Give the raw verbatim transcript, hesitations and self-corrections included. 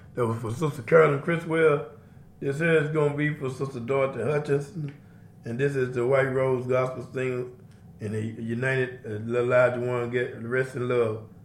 That was for Sister Carolyn Criswell. This here is going to be for Sister Dorothy Hutchinson. And this is the White Rose Gospel Singer and the United uh, Elijah One Get Rest in Love.